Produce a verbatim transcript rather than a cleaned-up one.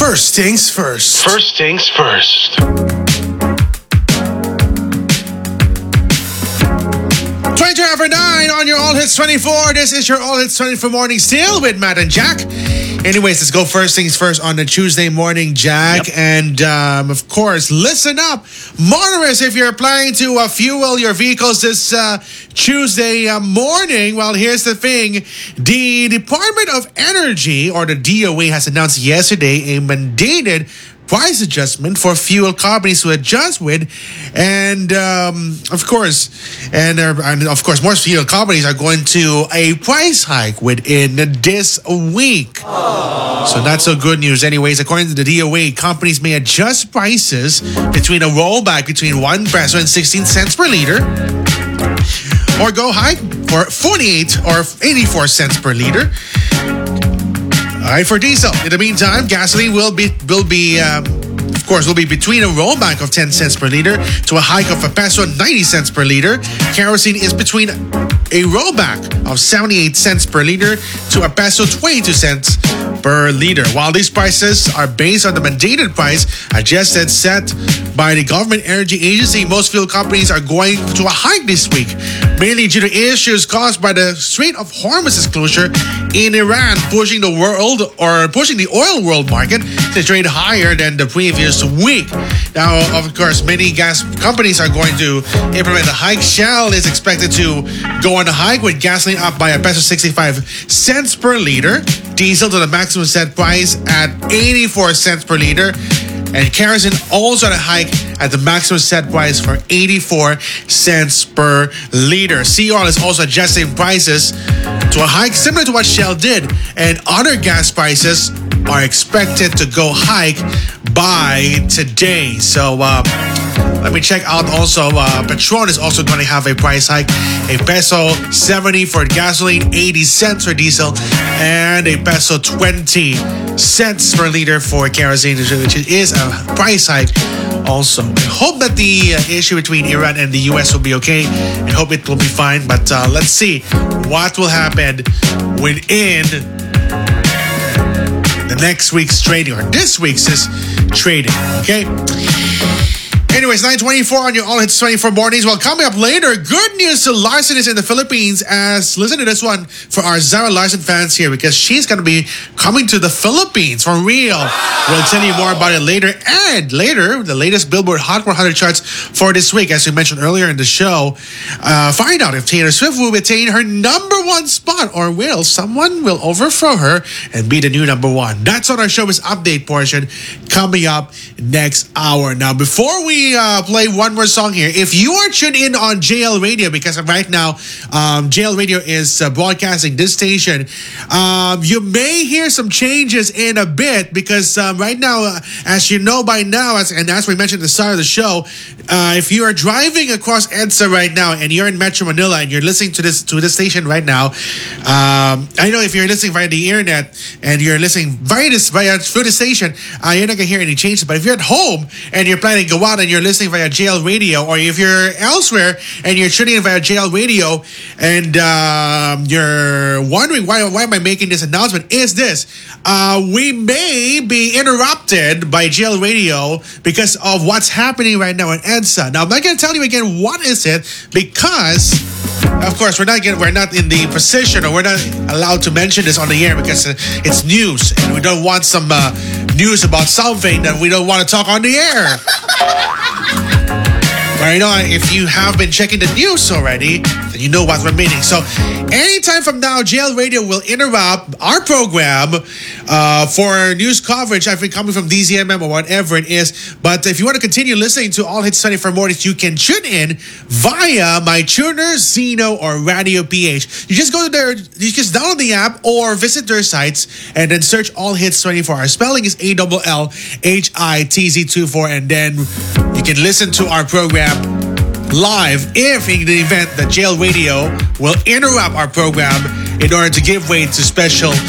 First things first. First things first. twenty-two after nine on your All Hits twenty-four. This is your All Hits twenty-four morning still with Matt and Jack. Anyways, let's go first things first on the Tuesday morning, Jack. Yep. And um, of course, listen up. Motorists, if you're planning to uh, fuel your vehicles this uh, Tuesday uh, morning, well, here's the thing. The Department of Energy, or the D O E, has announced yesterday a mandated price adjustment for fuel companies to adjust with, and um, of course, and, uh, and of course, most fuel companies are going to a price hike within this week. Aww. So not so good news. Anyways, according to the D O A, companies may adjust prices between a rollback between one peso and sixteen cents per liter, or go high for forty-eight or eighty-four cents per liter. All right, for diesel. In the meantime, gasoline will be will be um, of course will be between a rollback of ten cents per liter to a hike of a peso and ninety cents per liter. Kerosene is between a rollback of seventy-eight cents per liter to a peso twenty-two cents per liter. While these prices are based on the mandated price adjusted set by the government energy agency, most fuel companies are going to a hike this week, mainly due to issues caused by the Strait of Hormuz's closure in Iran, pushing the world or pushing the oil world market to trade higher than the previous week. Now, of course, many gas companies are going to implement a hike. Shell is expected to go on a hike with gasoline up by a peso sixty-five cents per liter, diesel to the maximum set price at eighty-four cents per liter, and kerosene also at a hike at the maximum set price for eighty-four cents per liter. Sea Oil is also adjusting prices to a hike similar to what Shell did, and other gas prices are expected to go hike by today. So uh, let me check out also. Uh, Petron is also going to have a price hike. A peso seventy for gasoline, eighty cents for diesel, and a peso twenty cents per liter for kerosene, which is a price hike also. I hope that the uh, issue between Iran and the U S will be okay. I hope it will be fine. But uh, let's see what will happen within the next week's trading, or this week's is trading. Okay. Anyways, nine twenty-four on your All Hits twenty-four mornings. Well, coming up later, good news to Larson is in the Philippines. As listen to this one for our Zara Larson fans here, because she's going to be coming to the Philippines for real. We'll tell you more about it later. And later, the latest Billboard Hot one hundred charts for this week, as we mentioned earlier in the show. Uh, find out if Taylor Swift will retain her number one spot, or will someone will overthrow her and be the new number one. That's on our showbiz update portion coming up next hour. Now, before we Uh, play one more song here. If you are tuned in on J L Radio, because right now um, J L Radio is uh, broadcasting this station, um, you may hear some changes in a bit, because um, right now, uh, as you know by now, as, and as we mentioned at the start of the show, uh, if you are driving across EDSA right now and you're in Metro Manila and you're listening to this to this station right now, um, I know if you're listening via the internet and you're listening via this via through the station, uh, you're not gonna hear any changes. But if you're at home and you're planning to go out and you're listening via J L Radio, or if you're elsewhere and you're tuning in via J L Radio and um, you're wondering why why am I making this announcement, is this uh, we may be interrupted by J L Radio because of what's happening right now in EDSA. Now, I'm not going to tell you again what is it, because of course we're not getting, we're not in the position, or we're not allowed to mention this on the air, because it's news and we don't want some uh, news about something that we don't want to talk on the air. But you know, if you have been checking the news already, then you know what we're meaning. So anytime from now, J L Radio will interrupt our program uh, for news coverage, I think coming from D Z M M or whatever it is. But if you want to continue listening to All Hits twenty-four mornings, you can tune in via MyTuner, Zeno, or Radio P H. You just go to their, you just download the app or visit their sites and then search All Hits twenty-four. Our spelling is A L L H I T Z twenty-four, and then you can listen to our program live if in the event that J L Radio will interrupt our program in order to give way to special